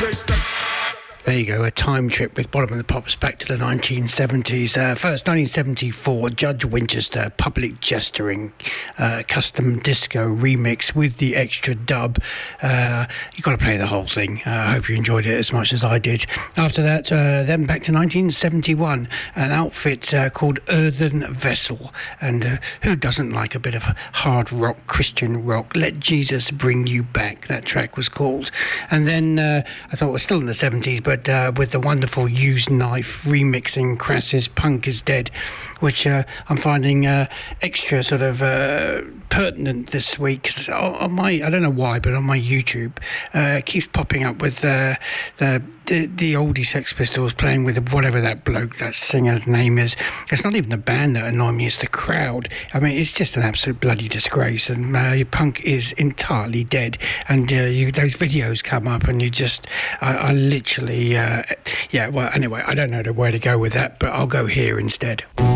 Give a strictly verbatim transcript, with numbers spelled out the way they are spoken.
There you go, a time trip with Bottom of the Pops back to the nineteen seventies. Uh, first, nineteen seventy-four, Judge Winchester, Public Gesturing, uh, custom disco remix with the extra dub. Uh, you've got to play the whole thing. Uh, I hope you enjoyed it as much as I did. After that, uh, then back to nineteen seventy-one, an outfit uh, called Earthen Vessel. And uh, who doesn't like a bit of hard rock, Christian rock? Let Jesus Bring You Back, that track was called. And then uh, I thought it was still in the seventies, but But uh, with the wonderful Used Knife remixing Crass's Punk Is Dead, which uh, I'm finding uh, extra sort of uh, pertinent this week. 'Cause on my, I don't know why, but on my YouTube, uh, it keeps popping up with uh, the, the the oldie Sex Pistols playing with whatever that bloke, that singer's name is. It's not even the band that annoy me, it's the crowd. I mean, it's just an absolute bloody disgrace, and uh, your punk is entirely dead. And uh, you, those videos come up, and you just, I, I literally, uh, yeah, well, anyway, I don't know where to go with that, but I'll go here instead.